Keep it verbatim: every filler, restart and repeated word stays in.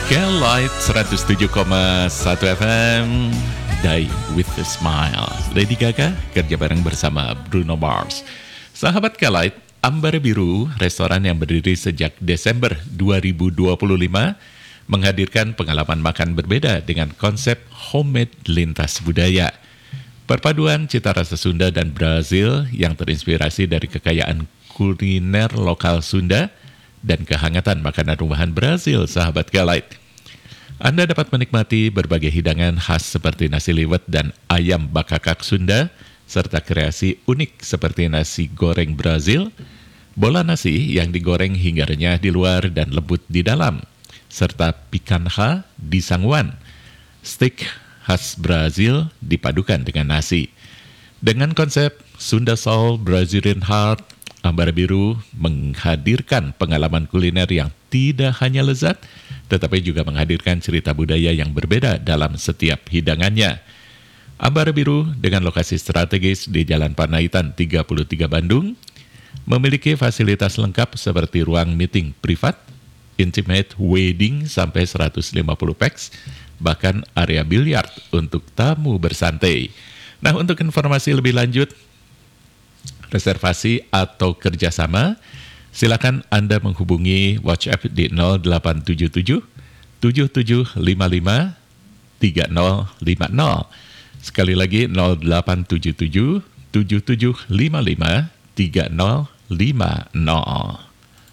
Light seratus tujuh koma satu F M, Die with a Smile. Lady Gaga kerja bareng bersama Bruno Mars. Sahabat Light, Ambara Biru, restoran yang berdiri sejak Desember dua ribu dua puluh lima, menghadirkan pengalaman makan berbeda dengan konsep homemade lintas budaya. Perpaduan cita rasa Sunda dan Brazil yang terinspirasi dari kekayaan kuliner lokal Sunda dan kehangatan makanan rumahan Brazil, sahabat Light. Anda dapat menikmati berbagai hidangan khas seperti nasi liwet dan ayam bakakak Sunda, serta kreasi unik seperti nasi goreng Brazil, bola nasi yang digoreng hingga renyah di luar dan lembut di dalam, serta picanha di sangwan, steak khas Brazil dipadukan dengan nasi. Dengan konsep Sunda Soul Brazilian Heart, Ambara Biru menghadirkan pengalaman kuliner yang tidak hanya lezat, tetapi juga menghadirkan cerita budaya yang berbeda dalam setiap hidangannya. Ambara Biru dengan lokasi strategis di Jalan Panaitan tiga puluh tiga Bandung, memiliki fasilitas lengkap seperti ruang meeting privat, intimate wedding sampai seratus lima puluh pax, bahkan area biliar untuk tamu bersantai. Nah, untuk informasi lebih lanjut, reservasi atau kerjasama, silakan Anda menghubungi WhatsApp di nol delapan tujuh tujuh tujuh tujuh lima lima tiga nol lima nol. Sekali lagi nol delapan tujuh tujuh tujuh tujuh lima lima tiga nol lima nol.